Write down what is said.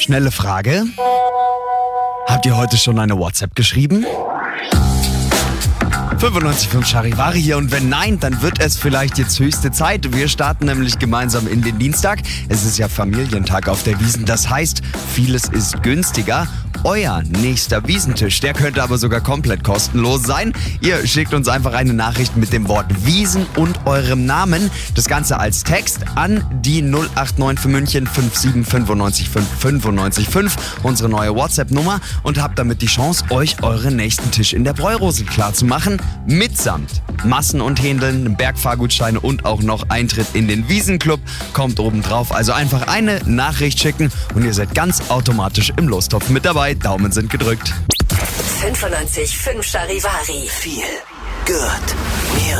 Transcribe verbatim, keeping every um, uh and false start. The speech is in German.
Schnelle Frage. Habt ihr heute schon eine WhatsApp geschrieben? fünfundneunzig Komma fünf Charivari hier und wenn nein, dann wird es vielleicht jetzt höchste Zeit. Wir starten nämlich gemeinsam in den Dienstag. Es ist ja Familientag auf der Wiesn, das heißt, vieles ist günstiger. Euer nächster Wiesentisch, der könnte aber sogar komplett kostenlos sein. Ihr schickt uns einfach eine Nachricht mit dem Wort Wiesn und eurem Namen. Das Ganze als Text an die null acht neun für München fünf sieben fünf neun fünf fünf neun fünf, unsere neue WhatsApp-Nummer, und habt damit die Chance, euch euren nächsten Tisch in der Bräurose klar zu machen. Mitsamt Massen und Händeln, Bergfahrgutscheine und auch noch Eintritt in den Wiesenclub kommt obendrauf. Also einfach eine Nachricht schicken und ihr seid ganz automatisch im Lostopf mit dabei. Daumen sind gedrückt. fünfundneunzig Komma fünf Charivari. Feel good music.